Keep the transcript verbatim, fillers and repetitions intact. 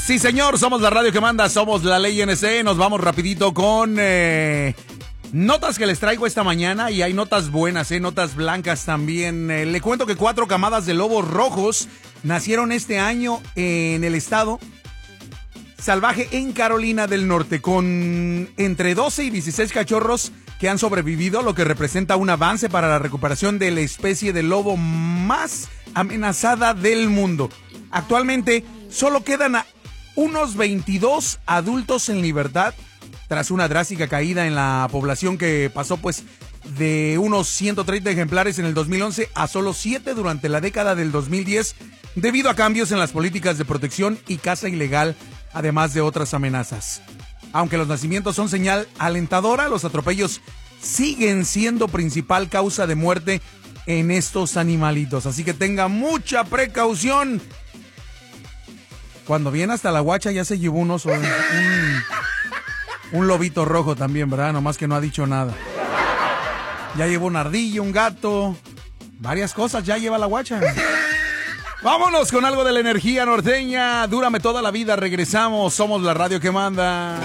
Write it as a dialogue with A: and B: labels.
A: Sí, señor, somos la radio que manda, somos la ley N C. Nos vamos rapidito con eh, notas que les traigo esta mañana, y hay notas buenas, eh, notas blancas también. Eh, le cuento que cuatro camadas de lobos rojos nacieron este año en el estado salvaje en Carolina del Norte, con entre doce y dieciséis cachorros que han sobrevivido, lo que representa un avance para la recuperación de la especie de lobo más amenazada del mundo. Actualmente solo quedan a unos veintidós adultos en libertad tras una drástica caída en la población que pasó pues de unos ciento treinta ejemplares en el dos mil once a solo siete durante la década del dos mil diez, debido a cambios en las políticas de protección y caza ilegal, además de otras amenazas. Aunque los nacimientos son señal alentadora, los atropellos siguen siendo principal causa de muerte en estos animalitos, así que tenga mucha precaución. Cuando viene hasta la Guacha ya se llevó un oso, un, un lobito rojo también, ¿verdad? Nomás que no ha dicho nada. Ya llevó un ardillo, un gato, varias cosas ya lleva la Guacha. Vámonos con algo de la energía norteña. Dúrame toda la vida, regresamos. Somos la radio que manda.